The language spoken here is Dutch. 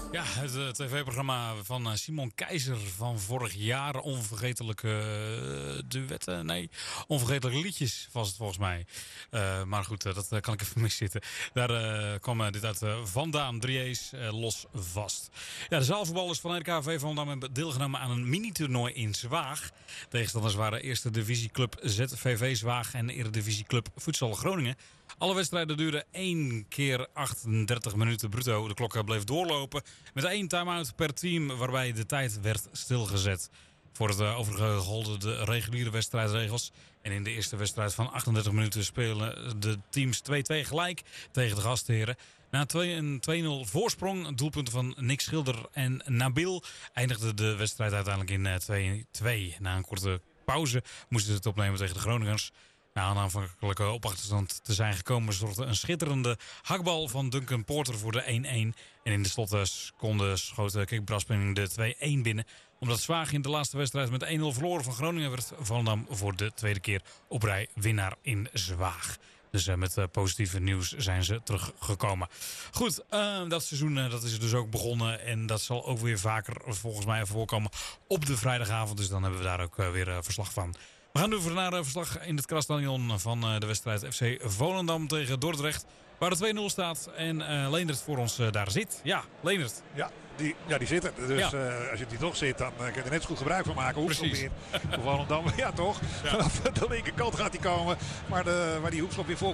Ja, het tv-programma van Simon Keizer van vorig jaar. Onvergetelijke duetten. Nee, onvergetelijke liedjes was het volgens mij. Maar goed, dat kan ik even miszitten. Daar kwam dit uit vandaan. 3A's los vast. Ja, de zaalvoetballers van RKV Volendam hebben deelgenomen aan een mini-toernooi in Zwaag. Tegenstanders waren Eerste Divisieclub ZVV Zwaag en Eredivisieclub Futsal Groningen. Alle wedstrijden duurden 1 keer 38 minuten bruto. De klok bleef doorlopen met 1 time-out per team waarbij de tijd werd stilgezet. Voor het overige golden de reguliere wedstrijdregels. En in de eerste wedstrijd van 38 minuten spelen de teams 2-2 gelijk tegen de gastheren. Na een 2-0 voorsprong, doelpunten van Nick Schilder en Nabil, eindigde de wedstrijd uiteindelijk in 2-2. Na een korte pauze moesten ze het opnemen tegen de Groningers. Na aanvankelijk op achterstand te zijn gekomen zorgde een schitterende hakbal van Duncan Porter voor de 1-1. En in de slotseconde schoot Kik Braspenning de 2-1 binnen. Omdat Zwaag in de laatste wedstrijd met 1-0 verloren van Groningen werd Volendam voor de tweede keer op rij winnaar in Zwaag. Dus met positieve nieuws zijn ze teruggekomen. Goed, dat seizoen dat is dus ook begonnen. En dat zal ook weer vaker volgens mij voorkomen op de vrijdagavond. Dus dan hebben we daar ook weer verslag van. We gaan nu naar verslag in het Krasstadion van de wedstrijd FC Volendam tegen Dordrecht. Waar de 2-0 staat en Leendert voor ons daar zit. Ja, Leendert. Ja, die zit er. Dus als je die toch zit, dan kun je er net zo goed gebruik van maken. Hoekschop weer voor Volendam. Ja, toch? Ja. Vanaf de linkerkant gaat hij komen. Maar waar die hoekschop weer voor